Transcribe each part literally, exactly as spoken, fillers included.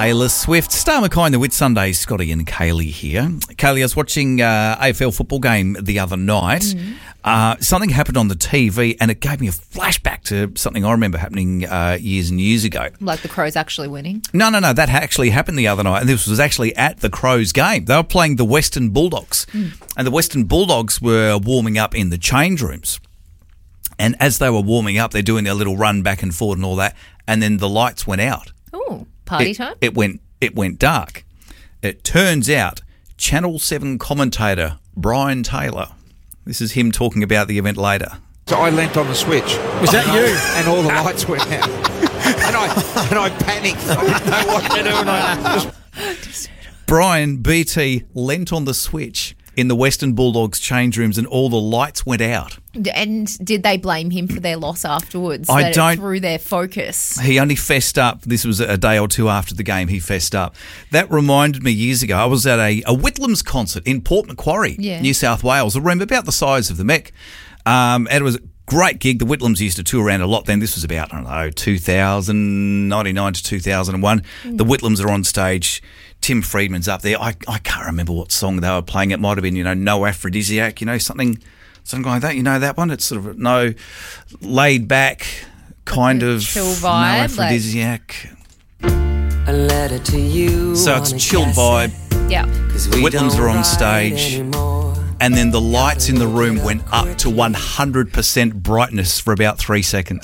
Taylor Swift. Star McKine, the Whit Sunday. Scotty and Kaylee here. Kaylee, I was watching uh, A F L football game the other night. Mm. Uh, something happened on the T V and it gave me a flashback to something I remember happening uh, years and years ago. Like the Crows actually winning? No, no, no. That actually happened the other night, and this was actually at the Crows game. They were playing the Western Bulldogs, mm. and the Western Bulldogs were warming up in the change rooms. And as they were warming up, they're doing their little run back and forward and all that, and then the lights went out. Oh, party it, time? It went, it went dark. It turns out Channel seven commentator Brian Taylor, this is him talking about the event later. So I leant on the switch. Was that you? And all the lights went out. and I and I panicked. I didn't know what to do. And I just... Brian, B T, leant on the switch in the Western Bulldogs change rooms and all the lights went out. And did they blame him for their loss afterwards? I that don't. It threw their focus. He only fessed up. This was a day or two after the game. He fessed up. That reminded me years ago. I was at a, a Whitlams concert in Port Macquarie, yeah. New South Wales. A room about the size of the Mech. Um, and it was a great gig. The Whitlams used to tour around a lot then. This was about, I don't know, two thousand, ninety-nine to two thousand one. Mm. The Whitlams are on stage. Tim Friedman's up there. I, I can't remember what song they were playing. It might have been, you know, No Aphrodisiac, you know, something something like that. You know that one? It's sort of no laid back kind like of chill vibe, No Aphrodisiac. Like a letter to you. So it's a chilled vibe. Yeah. The Whitlams are on stage. Anymore. And then the lights in the room went up to one hundred percent brightness for about three seconds.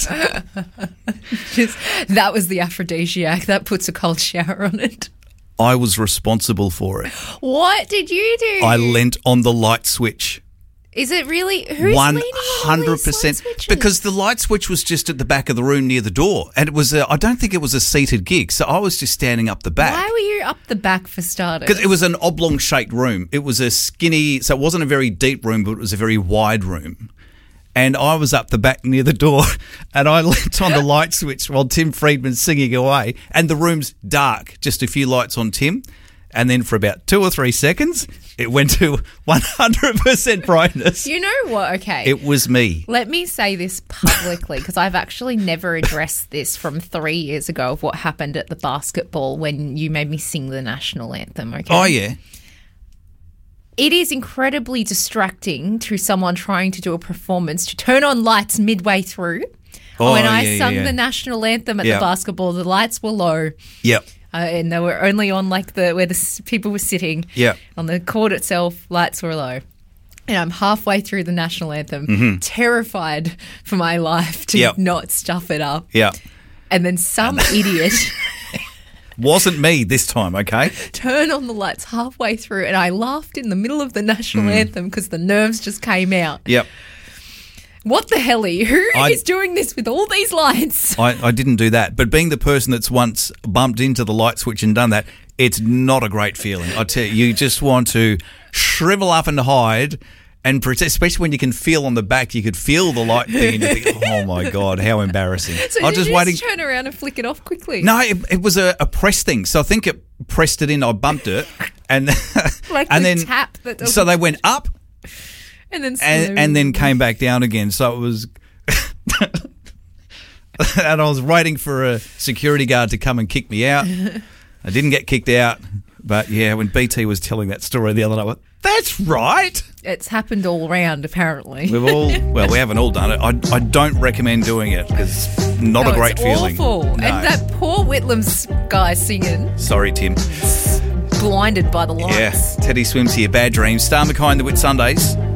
Just, that was the aphrodisiac. That puts a cold shower on it. I was responsible for it. What did you do? I leant on the light switch. Is it really? Who's one hundred percent because the light switch was just at the back of the room near the door, and it was. A, I don't think it was a seated gig, so I was just standing up the back. Why were you up the back for starters? Because it was an oblong-shaped room. It was a skinny, so it wasn't a very deep room, but it was a very wide room. And I was up the back near the door, and I leant on the light switch while Tim Friedman's singing away, and the room's dark, just a few lights on Tim. And then for about two or three seconds, it went to one hundred percent brightness. You know what? Okay. It was me. Let me say this publicly because I've actually never addressed this from three years ago of what happened at the basketball when you made me sing the national anthem, okay? Oh, yeah. It is incredibly distracting to someone trying to do a performance to turn on lights midway through. Oh, when yeah, I yeah, sung yeah. the national anthem at Yep. the basketball, the lights were low. Yep. Uh, and they were only on like the where the s- people were sitting. Yeah. On the court itself, lights were low. And I'm halfway through the national anthem, mm-hmm. terrified for my life to Yep. not stuff it up. Yeah. And then some idiot Wasn't me this time, okay? turned on the lights halfway through, and I laughed in the middle of the national Mm. anthem because the nerves just came out. Yep. What the hell? Who I- is doing this with all these lights? I, I didn't do that. But being the person that's once bumped into the light switch and done that, it's not a great feeling. I tell you, you just want to shrivel up and hide and pretend, especially when you can feel on the back, you could feel the light thing and you think, oh my God, how embarrassing. So I was did just you waiting. just turn around and flick it off quickly? No, it, it was a, a press thing. So I think it pressed it in, I bumped it. And, Like and the then, tap that doesn't- so they went up and then and, and then came back down again. So it was... and I was waiting for a security guard to come and kick me out. I didn't get kicked out. But yeah, when B T was telling that story the other night, I went, that's right. It's happened all round, apparently. We've all, well, we haven't all done it. I, I don't recommend doing it because it's not No, a great it's feeling. awful. No. And that poor Whitlams guy singing, Sorry, Tim. blinded by the lights. Yeah, Teddy Swims here. Bad dreams. Star McKine, the Whit Sundays.